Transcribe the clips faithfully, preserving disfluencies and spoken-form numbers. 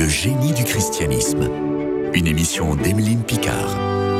génie du christianisme. Une émission d'Emeline Picard.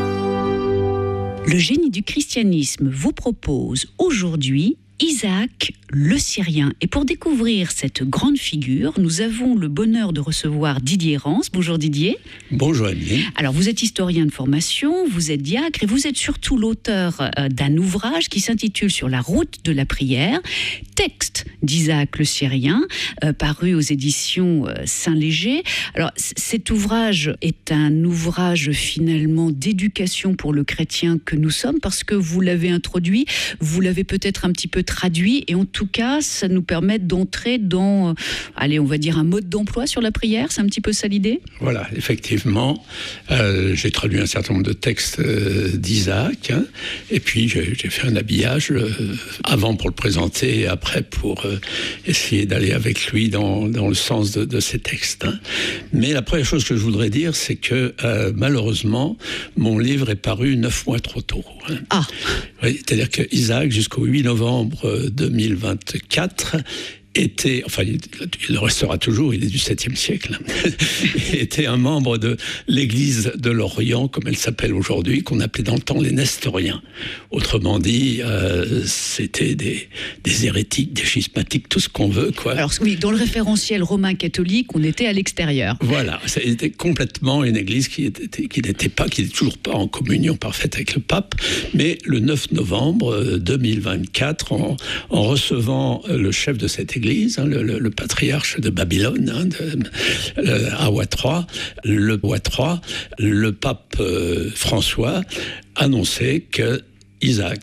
Le génie du christianisme vous propose aujourd'hui Isaac le Syrien. Et pour découvrir cette grande figure, nous avons le bonheur de recevoir Didier Rance. Bonjour Didier. Bonjour Amélie. Alors vous êtes historien de formation, vous êtes diacre et vous êtes surtout l'auteur euh, d'un ouvrage qui s'intitule Sur la route de la prière, texte d'Isaac le Syrien, euh, paru aux éditions euh, Saint-Léger. Alors c- cet ouvrage est un ouvrage finalement d'éducation pour le chrétien que nous sommes, parce que vous l'avez introduit, vous l'avez peut-être un petit peu traduit, et en tout cas, ça nous permet d'entrer dans, euh, allez, on va dire un mode d'emploi sur la prière. C'est un petit peu ça l'idée ? Voilà, effectivement, euh, j'ai traduit un certain nombre de textes euh, d'Isaac, hein, et puis j'ai, j'ai fait un habillage euh, avant pour le présenter et après pour euh, essayer d'aller avec lui dans, dans le sens de, de ces textes. Hein. Mais la première chose que je voudrais dire, c'est que euh, malheureusement, mon livre est paru neuf mois trop tôt. Hein. Ah. Oui, c'est-à-dire que Isaac, jusqu'au huit novembre deux mille vingt-quatre, était, enfin il le restera toujours, il est du septième siècle, était un membre de l'église de l'Orient, comme elle s'appelle aujourd'hui, qu'on appelait dans le temps les Nestoriens. Autrement dit, euh, c'était des, des hérétiques, des schismatiques, tout ce qu'on veut, quoi. Alors oui, dans le référentiel romain catholique, on était à l'extérieur. Voilà, c'était complètement une église qui était, qui n'était pas, qui n'est toujours pas en communion parfaite avec le pape, mais le neuf novembre deux mille vingt-quatre, en, en recevant le chef de cette église, Église, hein, le, le, le patriarche de Babylone, hein, de, le, à Wa trois, le Wa trois, le pape euh, François annonçait que Isaac